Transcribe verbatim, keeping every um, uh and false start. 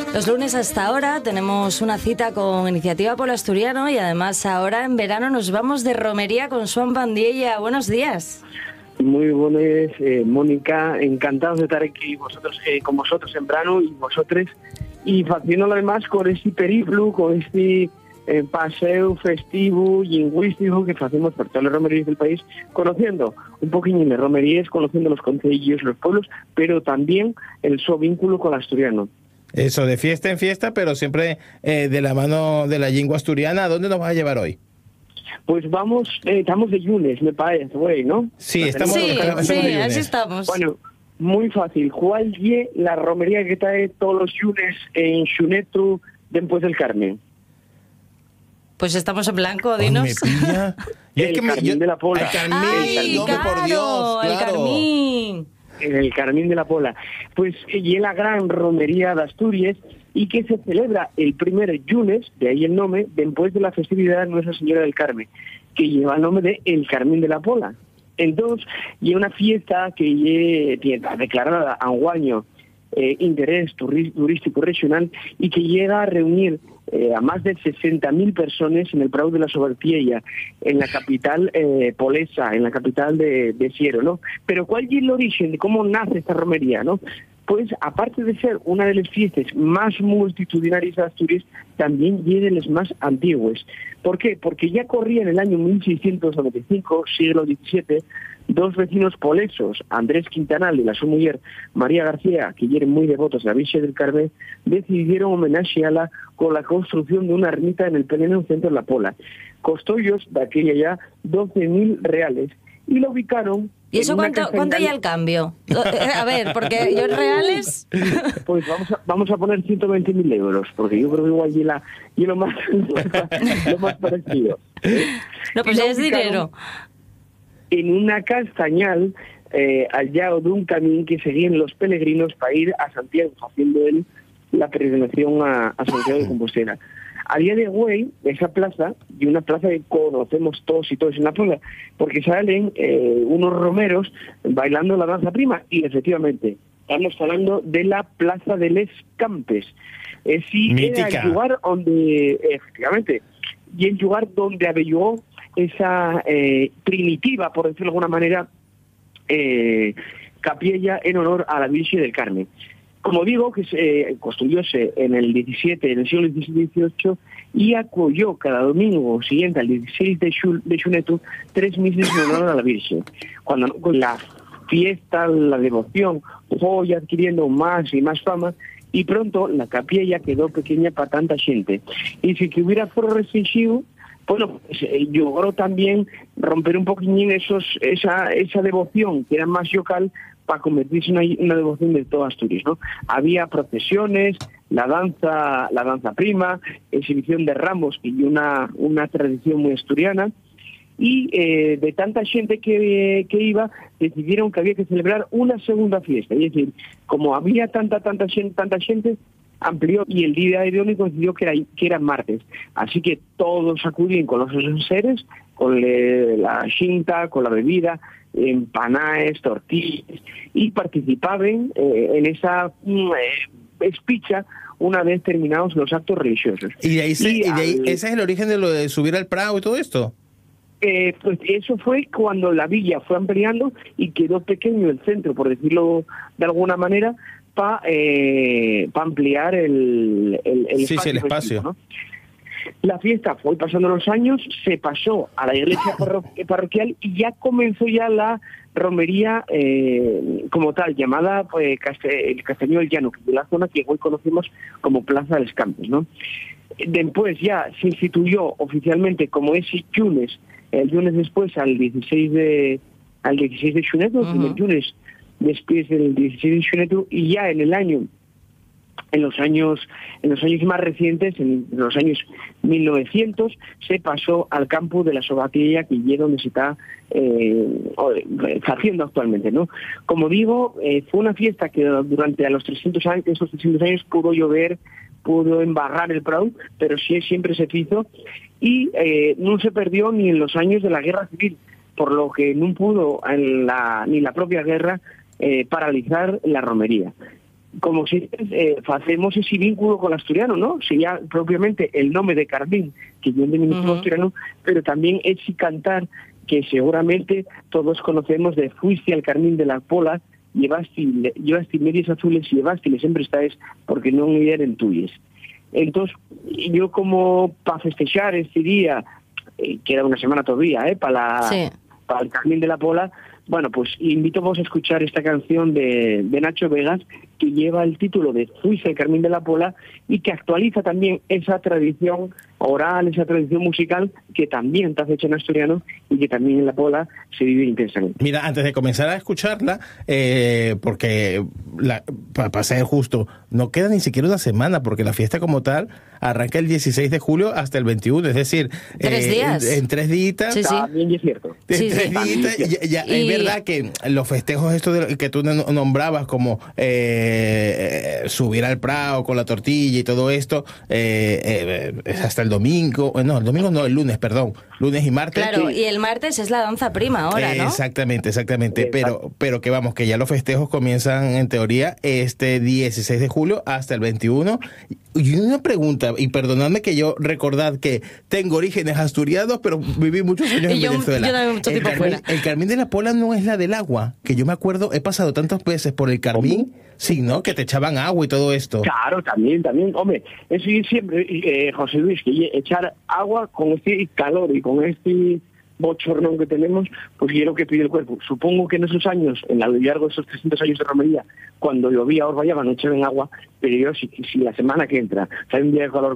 Los lunes hasta ahora tenemos una cita con Iniciativa Polo Asturiano y además ahora en verano nos vamos de romería con Joan Pandiella. Buenos días. Muy buenos, eh, Mónica, encantados de estar aquí vosotros, eh, con vosotros en verano y vosotros, y haciéndolo además con este periplo, con este eh, paseo festivo y lingüístico que hacemos por todas las romerías del país, conociendo un poquillo de romerías, conociendo los concellos, los pueblos, pero también el su vínculo con el asturiano. Eso, de fiesta en fiesta, pero siempre eh, de la mano de la lengua asturiana. ¿A dónde nos vas a llevar hoy? Pues vamos, eh, estamos de lunes, me parece, güey, ¿no? Sí, estamos, sí, estamos sí, de así estamos. Bueno, muy fácil. ¿Cuál es la romería que trae todos los lunes en Xunetu después del Carmen? Pues estamos en blanco, dinos. Ay, me pilla. Y El es que me, Carmín yo, de la Pola. El Carmín, Ay, hombre, claro, por Dios, el claro. Carmín. En el Carmín de la Pola. Pues y es la gran romería de Asturias y que se celebra el primer lunes, de ahí el nombre, después de la festividad de Nuestra Señora del Carmen, que lleva el nombre de el Carmín de la Pola. Entonces, y una fiesta que está declarada a un año eh, interés turístico regional y que llega a reunir eh, a más de sesenta mil personas en el Prado de la Sobartiella, en la capital eh, polesa, en la capital de, de Siero, ¿no? Pero ¿cuál es el origen de cómo nace esta romería, no? Pues aparte de ser una de las fiestas más multitudinarias de Asturias, también es de las más antiguas. ¿Por qué? Porque ya corría en el año mil seiscientos noventa y cinco, siglo diecisiete, dos vecinos polesos, Andrés Quintanal y la su mujer María García, que eran muy devotos de la Virgen del Carmen, decidieron homenajearla con la construcción de una ermita en el pleno centro de la Pola. Costó ellos de aquella ya doce mil reales y la ubicaron. ¿Y eso cuánto, cuánto ya el cambio? A ver, porque yo en reales... Pues vamos a, vamos a poner ciento veinte mil euros, porque yo creo que igual y, la, y lo, más, lo más parecido. No, pues ya es dinero. En una castañal, eh, al lado de un camino que seguían los peregrinos para ir a Santiago, haciendo él la peregrinación a, a Santiago de Compostela. A día de hoy, esa plaza, y una plaza que conocemos todos y todos en la Pola, porque salen eh, unos romeros bailando la danza prima, y efectivamente, estamos hablando de la Plaza de Les Campes. Eh, sí, mítica. era el lugar donde, efectivamente, y el lugar donde había esa eh, primitiva, por decirlo de alguna manera, eh, capilla en honor a la Virgen del Carmen. Como digo, que se eh, construyóse en el diecisiete, en el siglo dieciocho, y acogió cada domingo siguiente al dieciséis de Xunetu tres misas en honor a la Virgen. Cuando con la fiesta, la devoción, fue adquiriendo más y más fama, y pronto la capilla quedó pequeña para tanta gente. Y si que hubiera foro restringido, bueno, pues, eh, logró también romper un poquitín esos, esa, esa devoción que era más local, para convertirse en una, una devoción de toda Asturias, ¿no? Había procesiones, la danza, la danza prima, exhibición de ramos, y una, una tradición muy asturiana, y eh, de tanta gente que, que iba, decidieron que había que celebrar una segunda fiesta. Es decir, como había tanta, tanta gente, tanta gente, amplió, y el día de hoy coincidió que era, que era martes. Así que todos acudían con los enseres, con le, la xinta, con la bebida, empanadas, tortillas, y participaban eh, en esa mm, eh, espicha una vez terminados los actos religiosos. ¿Y de ahí, se, y y de ahí al, ese es el origen de lo de subir al Prado y todo esto? Eh, pues eso fue cuando la villa fue ampliando y quedó pequeño el centro, por decirlo de alguna manera, para eh, pa ampliar el, el, el sí, espacio. Sí, el espacio. Festivo, ¿no? La fiesta fue pasando los años, se pasó a la iglesia parro parroquial y ya comenzó ya la romería eh, como tal, llamada pues, Caste el Castaño del Llano, que es la zona que hoy conocemos como Plaza de los Campos, ¿no? Después ya se instituyó oficialmente como ese lunes, el lunes después al dieciséis de al dieciséis de Xunetu, uh-huh. el lunes después del dieciséis de Xunetu, y ya en el año En los años en los años más recientes, en los años mil novecientos, se pasó al campo de la Sobatilla, que es donde se está eh, haciendo actualmente, ¿no? Como digo, eh, fue una fiesta que durante a los trescientos años, esos trescientos años pudo llover, pudo embarrar el Prado, pero sí siempre se hizo, y eh, no se perdió ni en los años de la Guerra Civil, por lo que no pudo en la, ni la propia guerra eh, paralizar la romería. como si eh, facemos ese vínculo con el asturiano, ¿no? Sería propiamente el nombre de Carmín, que yo en diminutivo uh-huh. asturiano, pero también ese cantar que seguramente todos conocemos de Fuiste al Carmín de la Pola, llevaste, llevaste medias azules y llevaste y siempre estáis porque no eran tuyas. Entonces, yo como para festejar este día, eh, queda una semana todavía, eh, para la, sí. para el Carmín de la Pola, bueno, pues invito a vos a escuchar esta canción de, de Nacho Vegas, que lleva el título de Fuiste al Carmín de la Pola y que actualiza también esa tradición oral, esa tradición musical que también está hecha en asturiano y que también en la Pola se vive intensamente. Mira, antes de comenzar a escucharla, eh, porque la, para pa ser justo, no queda ni siquiera una semana, porque la fiesta como tal arranca el dieciséis de julio hasta el veintiuno, es decir, tres eh, días. En, en tres días. Sí, sí. También es cierto. En sí, tres sí. días, ya, ya, y... es verdad que los festejos estos de, que tú nombrabas como eh, subir al prado con la tortilla y todo esto, eh, eh, es hasta el domingo, no, el domingo no, el lunes, perdón, lunes y martes. Claro, sí. Y el martes es la danza prima ahora, ¿no? Exactamente, exactamente, pero, pero que vamos, que ya los festejos comienzan en teoría este dieciséis de julio hasta el veintiuno. Y una pregunta, y perdonadme que yo recordad que tengo orígenes asturianos, pero viví muchos años en yo, Venezuela. Yo también mucho el, tiempo Carmín, fuera. el Carmín de la Pola no es la del agua, que yo me acuerdo, he pasado tantas veces por el Carmín, sí, ¿no? Que te echaban agua y todo esto. Claro, también, también, hombre, eso es siempre, eh, José Luis, que echar agua con este calor y con este bochornón que tenemos, pues es lo que pide el cuerpo. Supongo que en esos años, en a lo largo de esos trescientos años de romería, cuando llovía o vallaba no echaban agua, pero yo si, si la semana que entra, hay un día de calor